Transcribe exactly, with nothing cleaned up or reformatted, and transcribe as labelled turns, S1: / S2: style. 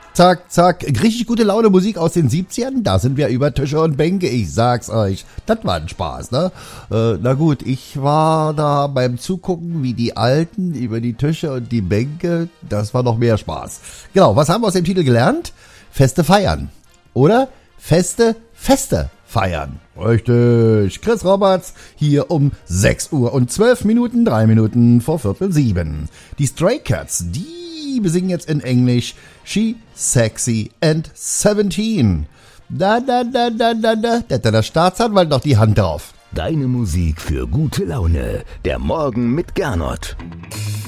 S1: zack, zack. Richtig gute Laune Musik aus den siebzigern. Da sind wir über Tische und Bänke. Ich sag's euch. Das war ein Spaß, ne? Äh, na gut, ich war da beim Zugucken, wie die Alten über die Tische und die Bänke. Das war noch mehr Spaß. Genau, was haben wir aus dem Titel gelernt? Feste feiern. Oder Feste, Feste feiern. Richtig. Chris Roberts hier um sechs Uhr und zwölf Minuten, drei Minuten vor Viertel sieben. Die Stray Cats, die besingen jetzt in Englisch She, Sexy and seventeen. Da, da, da, da, da, da. Da hat der Staatsanwalt noch die Hand drauf.
S2: Deine Musik für gute Laune. Der Morgen mit Gernot.